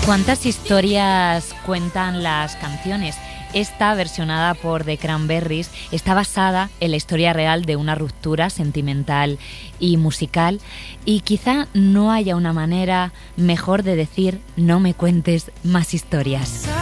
¿Cuántas historias cuentan las canciones? Esta, versionada por The Cranberries, está basada en la historia real de una ruptura sentimental y musical, y quizá no haya una manera mejor de decir no me cuentes más historias.